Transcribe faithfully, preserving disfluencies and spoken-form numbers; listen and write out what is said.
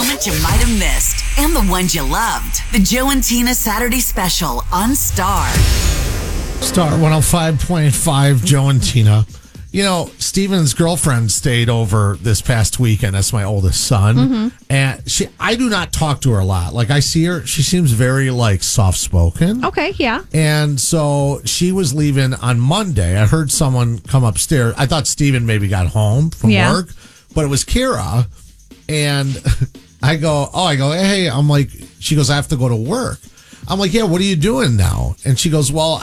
moments you might have missed and the ones you loved. The Joe and Tina Saturday Special on Star. Star one oh five point five, Joe and Tina. You know, Steven's girlfriend stayed over this past weekend. That's my oldest son. Mm-hmm. And she, I do not talk to her a lot. Like, I see her, she seems very, like, soft-spoken. Okay, yeah. And so she was leaving on Monday. I heard someone come upstairs. I thought Steven maybe got home from Yeah. work, but it was Kira. And I go, oh, I go, hey, I'm like, she goes, I have to go to work. I'm like, yeah, what are you doing now? And she goes, well,